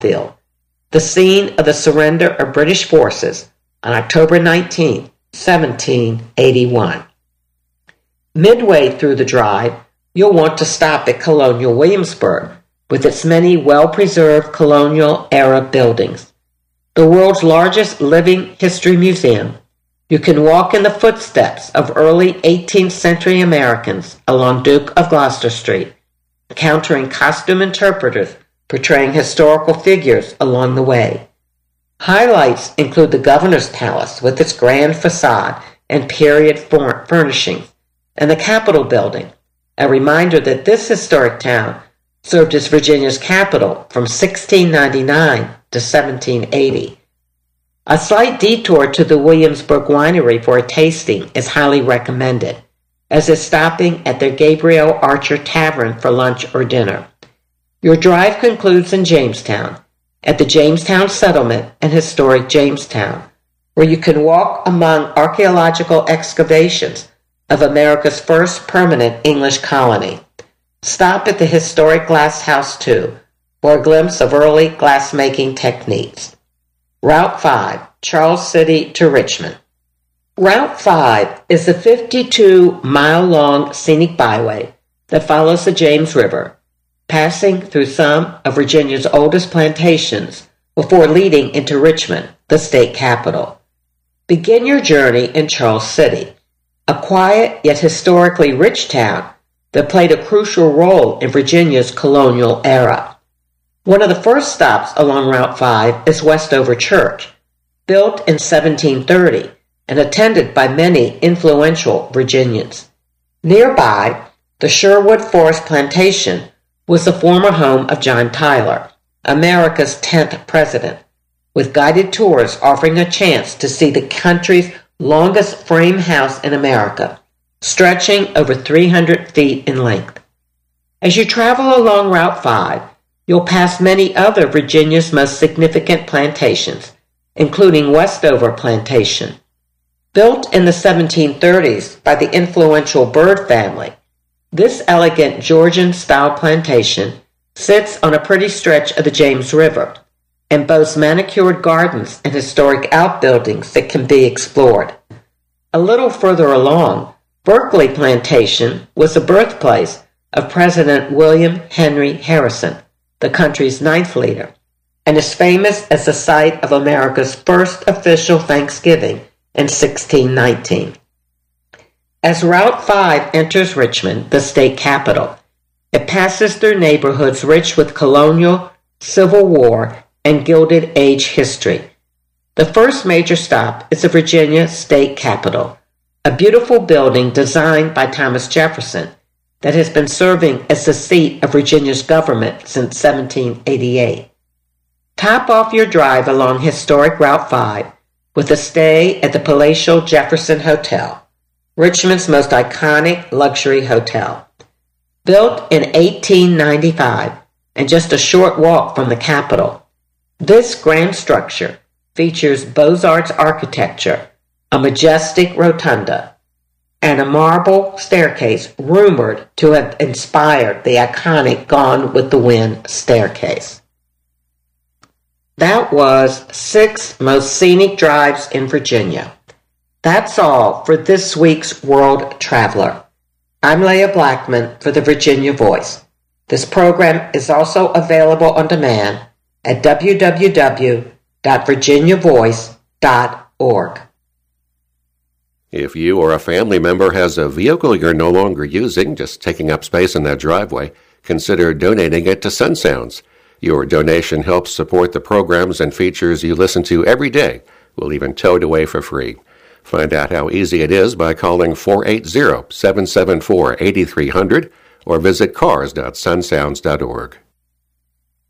Field, the scene of the surrender of British forces on October 19, 1781. Midway through the drive, you'll want to stop at Colonial Williamsburg with its many well-preserved colonial-era buildings. The world's largest living history museum, you can walk in the footsteps of early 18th century Americans along Duke of Gloucester Street, encountering costume interpreters portraying historical figures along the way. Highlights include the Governor's Palace with its grand facade and period furnishings, and the Capitol Building, a reminder that this historic town served as Virginia's capital from 1699 to 1780. A slight detour to the Williamsburg Winery for a tasting is highly recommended, as is stopping at their Gabriel Archer Tavern for lunch or dinner. Your drive concludes in Jamestown, at the Jamestown Settlement and historic Jamestown, where you can walk among archaeological excavations of America's first permanent English colony. Stop at the historic Glass House, too, for a glimpse of early glass-making techniques. Route 5, Charles City to Richmond. Route 5 is a 52-mile-long scenic byway that follows the James River, passing through some of Virginia's oldest plantations before leading into Richmond, the state capital. Begin your journey in Charles City, a quiet yet historically rich town that played a crucial role in Virginia's colonial era. One of the first stops along Route 5 is Westover Church, built in 1730 and attended by many influential Virginians. Nearby, the Sherwood Forest Plantation was the former home of John Tyler, America's 10th president, with guided tours offering a chance to see the country's longest frame house in America, stretching over 300 feet in length. As you travel along Route 5, you'll pass many other Virginia's most significant plantations, including Westover Plantation. Built in the 1730s by the influential Byrd family, this elegant Georgian-style plantation sits on a pretty stretch of the James River and boasts manicured gardens and historic outbuildings that can be explored. A little further along, Berkeley Plantation was the birthplace of President William Henry Harrison, the country's 9th leader, and is famous as the site of America's first official Thanksgiving in 1619. As Route 5 enters Richmond, the state capital, it passes through neighborhoods rich with colonial, Civil War, and Gilded Age history. The first major stop is the Virginia State Capitol, a beautiful building designed by Thomas Jefferson that has been serving as the seat of Virginia's government since 1788. Top off your drive along historic Route 5 with a stay at the palatial Jefferson Hotel, Richmond's most iconic luxury hotel. Built in 1895 and just a short walk from the Capitol, this grand structure features Beaux-Arts architecture, a majestic rotunda, and a marble staircase rumored to have inspired the iconic Gone with the Wind staircase. That was 6 most scenic drives in Virginia. That's all for this week's World Traveler. I'm Leah Blackman for the Virginia Voice. This program is also available on demand at www.virginiavoice.org. If you or a family member has a vehicle you're no longer using, just taking up space in that driveway, consider donating it to Sun Sounds. Your donation helps support the programs and features you listen to every day. We'll even tow it away for free. Find out how easy it is by calling 480-774-8300 or visit cars.sunsounds.org.